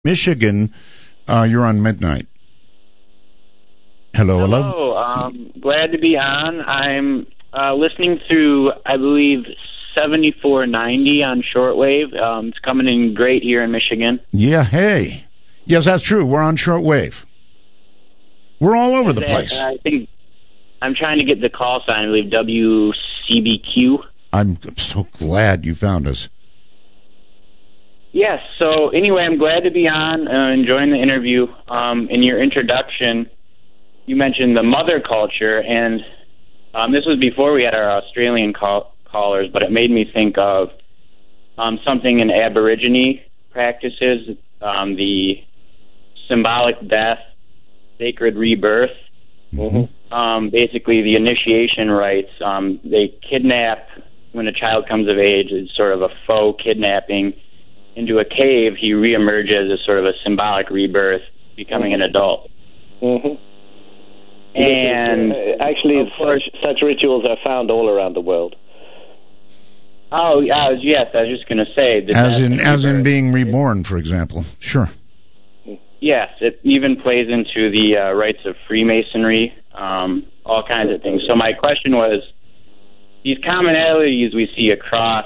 Michigan. You're on midnight. Hello. Glad to be on. I'm listening through, I believe, 7490 on shortwave. It's coming in great here in Michigan. Yeah, hey. Yes, that's true. We're on shortwave. We're all over the place. I think I'm trying to get the call sign, I believe, WCBQ. I'm so glad you found us. Yes, so anyway, I'm glad to be on, enjoying the interview. In your introduction, you mentioned the mother culture, and this was before we had our Australian callers, but it made me think of something in Aborigine practices, the symbolic death, sacred rebirth. Mm-hmm. Basically, the initiation rites, they kidnap when a child comes of age. It's sort of a faux kidnapping. Into a cave, he reemerges as sort of a symbolic rebirth, becoming an adult. Mm-hmm. And actually, such rituals are found all around the world. Oh, yes, I was just going to say. As in being reborn, for example. Sure. Yes, it even plays into the rites of Freemasonry, all kinds of things. So my question was, these commonalities we see across,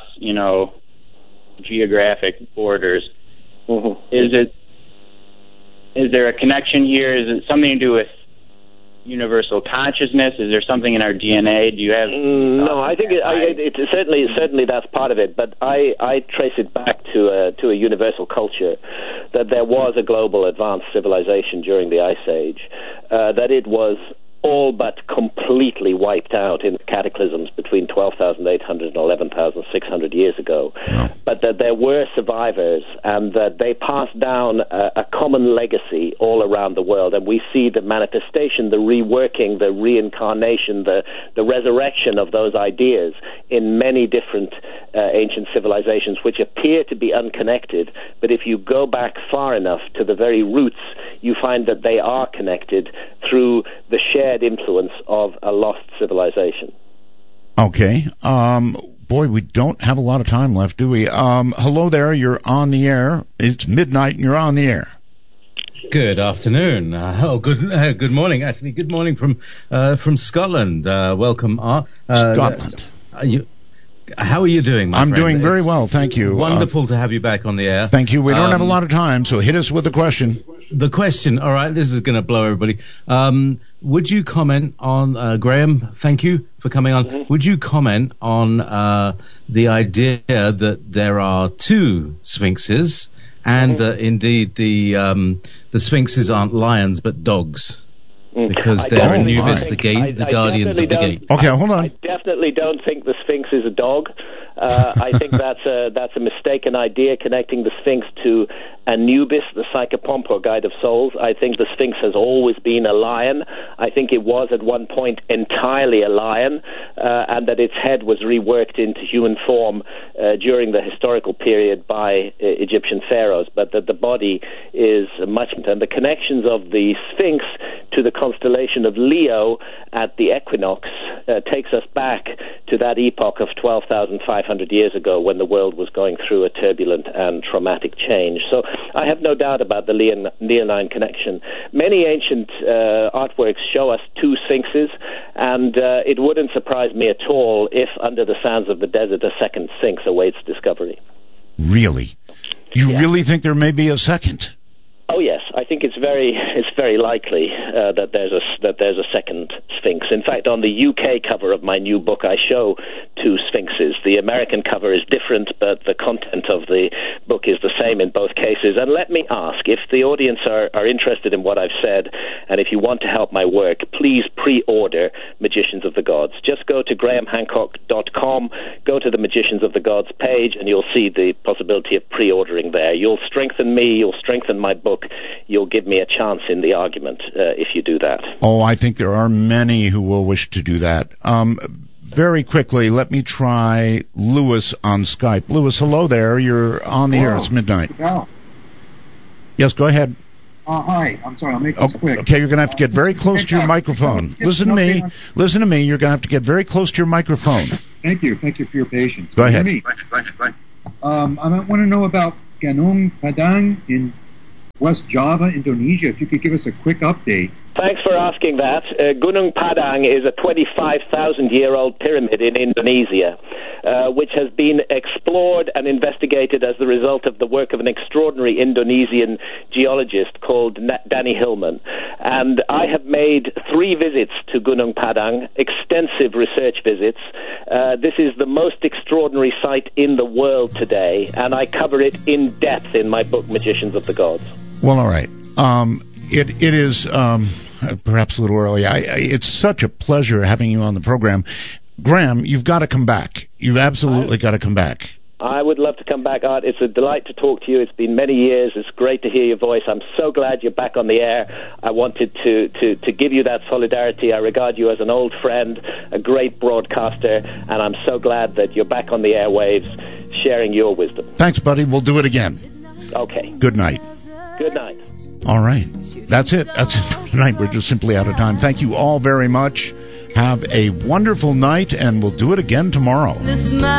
geographic borders, is there a connection here? Is it something to do with universal consciousness? Is there something in our DNA? Do you have? No, I think it certainly that's part of it. But I trace it back to a universal culture, that there was a global advanced civilization during the Ice Age, that it was all but completely wiped out in cataclysms between 12,800 and 11,600 years ago. Wow. But that there were survivors, and that they passed down a common legacy all around the world. And we see the manifestation, the reworking, the reincarnation, the resurrection of those ideas in many different ancient civilizations, which appear to be unconnected. But if you go back far enough to the very roots, you find that they are connected through the shared influence of a lost civilization. Okay. Boy, we don't have a lot of time left, do we? Hello there. You're on the air. It's midnight and you're on the air. Good afternoon. Good morning. Actually, good morning from Scotland. Welcome, Art. Scotland. How are you doing, my I'm friend? doing very well, thank you. Wonderful to have you back on the air. Thank you. We don't have a lot of time, so hit us with a question. The question, all right, this is going to blow everybody. Would you comment on, Graham, thank you for coming on. Mm-hmm. Would you comment on the idea that there are two sphinxes, and indeed the sphinxes aren't lions but dogs? Because they're Anubis, the guardians of the gate. Okay, hold on. I definitely don't think the Sphinx is a dog. I think that's a mistaken idea, connecting the Sphinx to Anubis, the psychopomp or guide of souls. I think the Sphinx has always been a lion. I think it was at one point entirely a lion, and that its head was reworked into human form during the historical period by Egyptian pharaohs, but that the body is much, and the connections of the Sphinx to the constellation of Leo at the equinox takes us back to that epoch of 12,500 years ago, when the world was going through a turbulent and traumatic change. So I have no doubt about the Leonine connection. Many ancient artworks show us two sphinxes, and it wouldn't surprise me at all if under the sands of the desert a second sphinx awaits discovery. Really? You really think there may be a second? Oh yes, I think it's very likely that there's a second sphinx. In fact, on the UK cover of my new book, I show two sphinxes. The American cover is different, but the content of the book is the same in both cases. And let me ask, if the audience are interested in what I've said, and if you want to help my work, please pre-order Magicians of the Gods. Just go to grahamhancock.com, go to the Magicians of the Gods page, and you'll see the possibility of pre-ordering there. You'll strengthen me, you'll strengthen my book, you'll give me a chance in the argument if you do that. Oh, I think there are many who will wish to do that. Very quickly, let me try Lewis on Skype. Lewis, hello there. You're on the air. It's midnight. Yeah. Yes, go ahead. Hi. I'm sorry. I'll make this quick. Okay, you're going to have to get very close to your microphone. Listen to me. Listen to me. You're going to have to get very close to your microphone. Thank you. Thank you for your patience. Go ahead. I want to know about Gunung Padang in West Java, Indonesia. If you could give us a quick update. Thanks for asking that. Gunung Padang is a 25,000-year-old pyramid in Indonesia, which has been explored and investigated as the result of the work of an extraordinary Indonesian geologist called Danny Hillman. And I have made 3 visits to Gunung Padang, extensive research visits. This is the most extraordinary site in the world today, and I cover it in depth in my book, Magicians of the Gods. Well, all right. It is perhaps a little early. It's such a pleasure having you on the program. Graham, you've got to come back. You've absolutely got to come back. I would love to come back, Art. It's a delight to talk to you. It's been many years. It's great to hear your voice. I'm so glad you're back on the air. I wanted to give you that solidarity. I regard you as an old friend, a great broadcaster, and I'm so glad that you're back on the airwaves sharing your wisdom. Thanks, buddy. We'll do it again. Okay. Good night. Good night. All right. That's it. That's it for tonight. We're just simply out of time. Thank you all very much. Have a wonderful night, and we'll do it again tomorrow.